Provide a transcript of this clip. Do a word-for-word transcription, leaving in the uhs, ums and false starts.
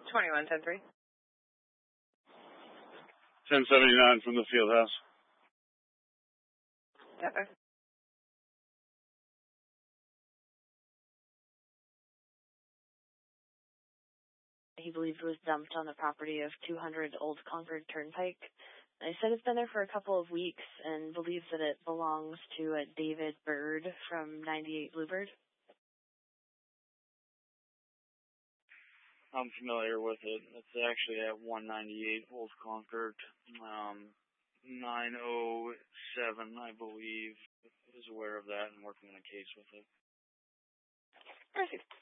twenty-one ten three. ten seventy-nine from the field house. Okay. He believes it was dumped on the property of two hundred Old Concord Turnpike. I said it's been there for a couple of weeks and believes that it belongs to a David Bird from ninety-eight Bluebird. I'm familiar with it. It's actually at one ninety-eight Old Concord. Um, nine oh seven, I believe, is aware of that and working on a case with it. Perfect.